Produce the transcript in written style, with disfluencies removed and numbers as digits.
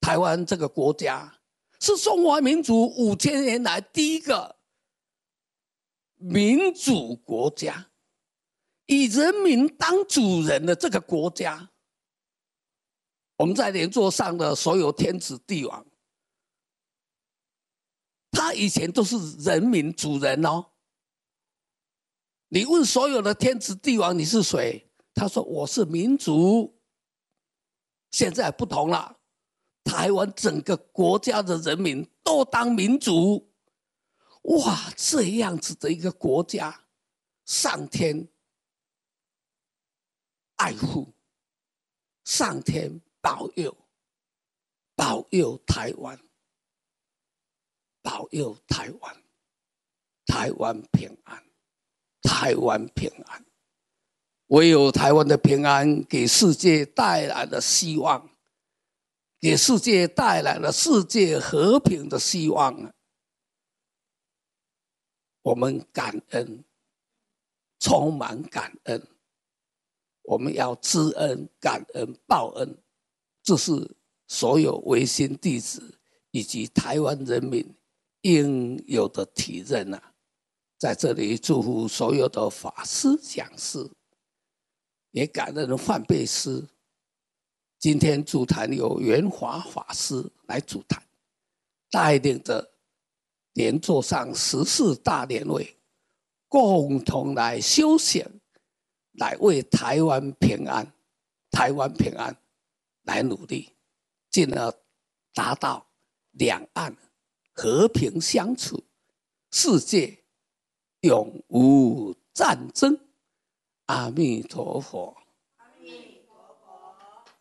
台湾这个国家是中华民族5000年来第一个民主国家，以人民当主人的这个国家。我们在莲座上的所有天子帝王，他以前都是人民主人哦。你问所有的天子帝王你是谁？他说我是民族。现在不同了，台湾整个国家的人民都当民族。哇，这样子的一个国家，上天爱护，上天保佑，保佑台湾，保佑台湾，台湾平安，台湾平安。唯有台湾的平安，给世界带来了希望，给世界带来了世界和平的希望。我们感恩，充满感恩，我们要知恩、感恩、报恩，这是所有维新弟子以及台湾人民应有的体认啊！在这里祝福所有的法师讲师，也感恩范贝师。今天主坛有圆华法师来主坛，带领着莲座上14大莲位，共同来修行，来为台湾平安、台湾平安来努力，进而达到两岸和平相处，世界永无战争。阿弥陀佛。